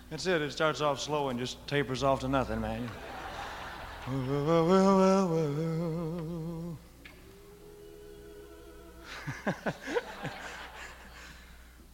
That's it. It starts off slow and just tapers off to nothing, man.